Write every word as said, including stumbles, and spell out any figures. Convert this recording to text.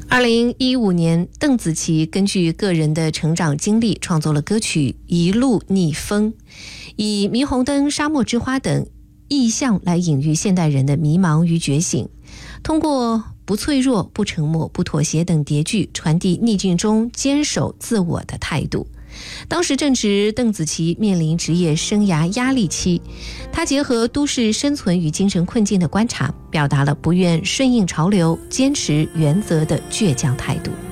二零一五年，邓紫棋根据个人的成长经历创作了歌曲《一路逆风》，以霓虹灯、沙漠之花等意象来隐喻现代人的迷茫与觉醒，通过不脆弱、不沉默、不妥协等叠句，传递逆境中坚守自我的态度。当时正值邓紫棋面临职业生涯压力期，她结合都市生存与精神困境的观察，表达了不愿顺应潮流、坚持原则的倔强态度。